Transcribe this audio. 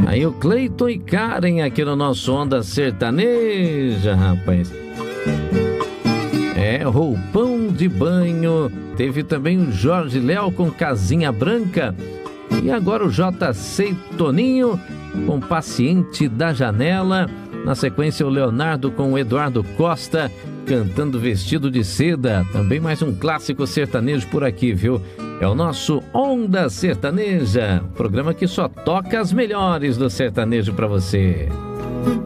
Aí o Cleiton e Karen aqui no nosso Onda Sertaneja, rapaz. Roupão de banho. Teve também o Jorge Léo com Casinha Branca. E agora o JC Toninho com Paciente da Janela. Na sequência o Leonardo com o Eduardo Costa cantando Vestido de Seda. Também mais um clássico sertanejo por aqui, viu? É o nosso Onda Sertaneja, programa que só toca as melhores do sertanejo pra você.